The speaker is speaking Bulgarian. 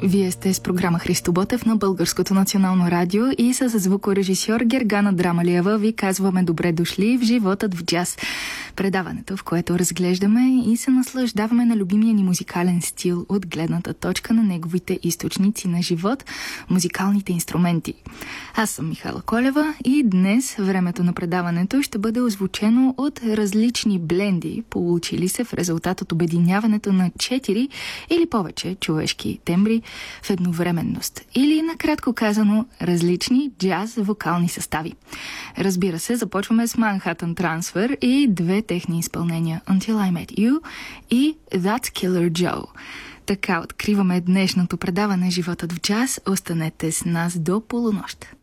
Вие сте с програма Христо Ботев на Българското национално радио и с звукорежисьор Гергана Драмалиева ви казваме добре дошли в Животът в джаз. Предаването, в което разглеждаме и се наслаждаваме на любимия ни музикален стил от гледната точка на неговите източници на живот, музикалните инструменти. Аз съм Михайла Колева и днес времето на предаването ще бъде озвучено от различни бленди, получили се в резултат от обединяването на 4 или повече човешки тембри в едновременност. Или, накратко казано, различни джаз вокални състави. Разбира се, започваме с Manhattan Transfer и две техни изпълнения Until I Met You и That's Killer Joe. Така откриваме днешното предаване Животът в джаз. Останете с нас до полунощ.